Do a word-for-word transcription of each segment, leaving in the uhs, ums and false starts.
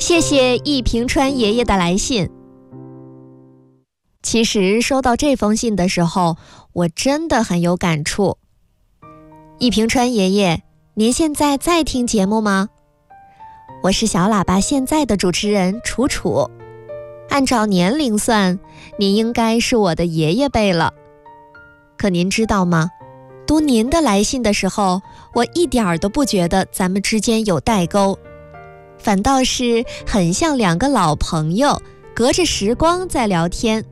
谢谢易平川爷爷的来信。其实收到这封信的时候，我真的很有感触。易平川爷爷，您现在在听节目吗？我是小喇叭现在的主持人楚楚，按照年龄算，您应该是我的爷爷辈了。可您知道吗？读您的来信的时候，我一点儿都不觉得咱们之间有代沟，反倒是很像两个老朋友，隔着时光在聊天。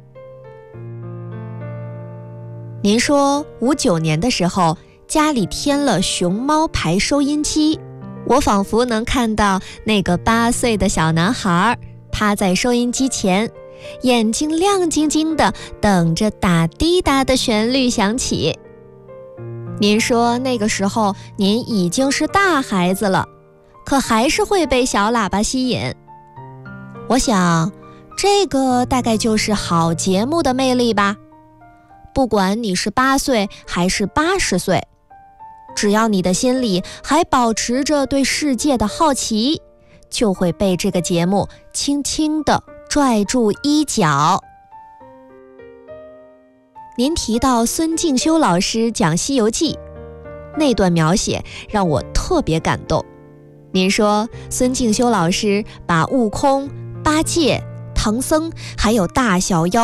您说五九年的时候，家里添了熊猫牌收音机，我仿佛能看到那个八岁的小男孩趴在收音机前，眼睛亮晶晶的，等着打滴答的旋律响起。您说那个时候您已经是大孩子了，可还是会被小喇叭吸引。我想，这个大概就是好节目的魅力吧。不管你是八岁还是八十岁，只要你的心里还保持着对世界的好奇，就会被这个节目轻轻地拽住衣角。您提到孙敬修老师讲《西游记》，那段描写让我特别感动。您说孙敬修老师把悟空、八戒、唐僧还有大小妖